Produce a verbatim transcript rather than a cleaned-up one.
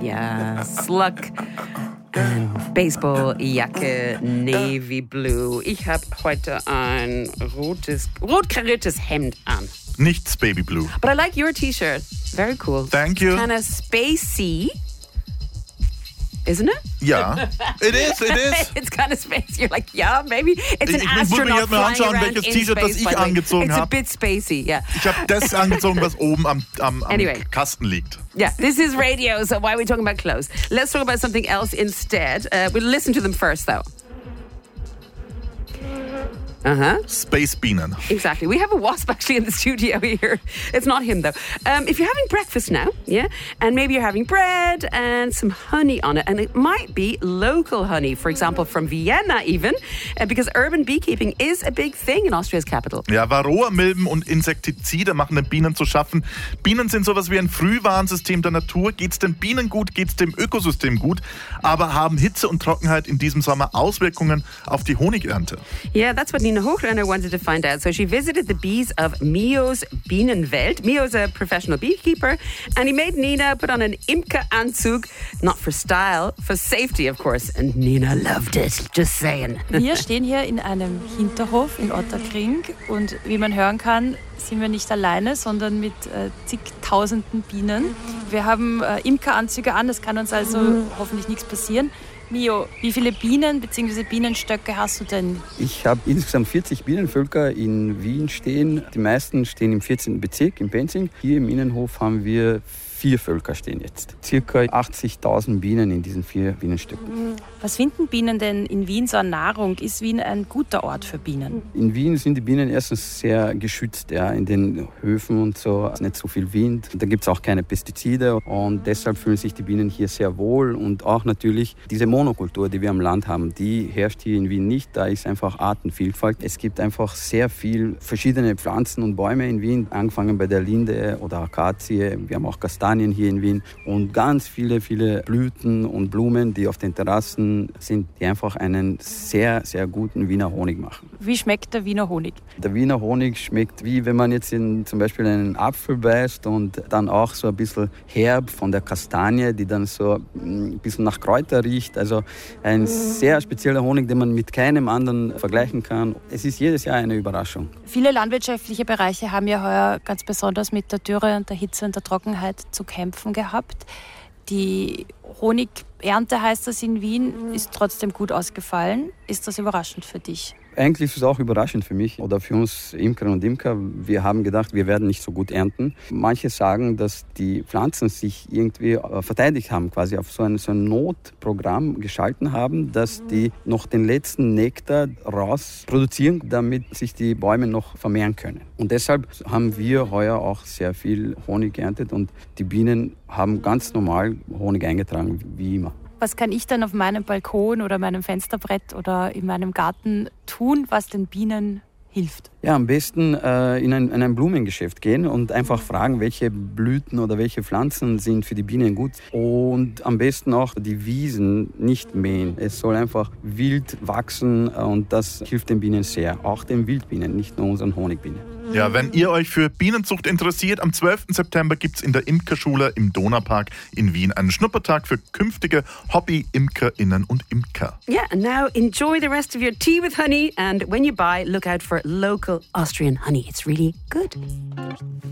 Ja, Slug. Baseballjacke, Navy Blue. Ich habe heute ein rotes, rot kariertes Hemd an. Nichts Baby Blue. But I like your T-shirt. Very cool. Thank you. Kind of spacey. Isn't it? Ja, it is, it is. It's kind of spacey. You're like, yeah, maybe. It's an Ich- ich muss mir astronaut jetzt mal anschauen, flying around welches in T-Shirt, das space, ich by the way. angezogen It's a hab. bit spacey, yeah. Ich habe das angezogen, was oben am, am, am Anyway. Kasten liegt. Yeah, this is radio, so why are we talking about clothes? Let's talk about something else instead. Uh, we'll listen to them first, though. Uh-huh. Space Bienen. Exactly. We have a wasp actually in the studio here. It's not him though. Um, if you're having breakfast now, yeah, and maybe you're having bread and some honey on it, and it might be local honey, for example, from Vienna even, uh, because urban beekeeping is a big thing in Austria's capital. Ja, Varroa-Milben und Insektizide machen den Bienen zu schaffen. Bienen sind sowas wie ein Frühwarnsystem der Natur. Geht's den Bienen gut, geht's dem Ökosystem gut, aber haben Hitze und Trockenheit in diesem Sommer Auswirkungen auf die Honigernte. Yeah, that's what Nina Hochreiner wanted to find out. So she visited the bees of Mio's Bienenwelt. Mio's a professional beekeeper, and he made Nina put on an Imkeranzug, not for style, for safety, of course. And Nina loved it, just saying. Wir stehen hier in einem Hinterhof in Ottakring und wie man hören kann, sind wir nicht alleine, sondern mit äh, zigtausenden Bienen. Wir haben äh, Imkeranzüge an, es kann uns also hoffentlich nichts passieren. Mio, wie viele Bienen bzw. Bienenstöcke hast du denn? Ich habe insgesamt vierzig Bienenvölker in Wien stehen. Die meisten stehen im vierzehnten Bezirk in Penzing. Hier im Innenhof haben wir vier Völker stehen jetzt. Circa achtzigtausend Bienen in diesen vier Bienenstöcken. Was finden Bienen denn in Wien so an Nahrung? Ist Wien ein guter Ort für Bienen? In Wien sind die Bienen erstens sehr geschützt. Ja. In den Höfen und so ist nicht so viel Wind. Da gibt es auch keine Pestizide und deshalb fühlen sich die Bienen hier sehr wohl. Und auch natürlich diese Monokultur, die wir am Land haben, die herrscht hier in Wien nicht. Da ist einfach Artenvielfalt. Es gibt einfach sehr viel verschiedene Pflanzen und Bäume in Wien, angefangen bei der Linde oder Akazie. Wir haben auch Kastanien hier in Wien und ganz viele, viele Blüten und Blumen, die auf den Terrassen sind, die einfach einen sehr, sehr guten Wiener Honig machen. Wie schmeckt der Wiener Honig? Der Wiener Honig schmeckt wie wenn man jetzt in zum Beispiel einen Apfel beißt und dann auch so ein bisschen herb von der Kastanie, die dann so ein bisschen nach Kräuter riecht. Also ein sehr spezieller Honig, den man mit keinem anderen vergleichen kann. Es ist jedes Jahr eine Überraschung. Viele landwirtschaftliche Bereiche haben ja heuer ganz besonders mit der Dürre und der Hitze und der Trockenheit zu kämpfen gehabt. Die Honigernte, heißt das in Wien, ist trotzdem gut ausgefallen. Ist das überraschend für dich? Eigentlich ist es auch überraschend für mich oder für uns Imkerinnen und Imker. Wir haben gedacht, wir werden nicht so gut ernten. Manche sagen, dass die Pflanzen sich irgendwie verteidigt haben, quasi auf so ein, so ein Notprogramm geschalten haben, dass die noch den letzten Nektar raus produzieren, damit sich die Bäume noch vermehren können. Und deshalb haben wir heuer auch sehr viel Honig geerntet und die Bienen haben ganz normal Honig eingetragen, wie immer. Was kann ich dann auf meinem Balkon oder meinem Fensterbrett oder in meinem Garten tun, was den Bienen hilft? Ja, am besten äh, in, ein, in ein Blumengeschäft gehen und einfach fragen, welche Blüten oder welche Pflanzen sind für die Bienen gut. Und am besten auch die Wiesen nicht mähen. Es soll einfach wild wachsen und das hilft den Bienen sehr. Auch den Wildbienen, nicht nur unseren Honigbienen. Ja, wenn ihr euch für Bienenzucht interessiert, am zwölften September gibt es in der Imkerschule im Donaupark in Wien einen Schnuppertag für künftige Hobby-ImkerInnen und Imker. Yeah, and now enjoy the rest of your tea with honey, and when you buy, look out for local Austrian honey. It's really good.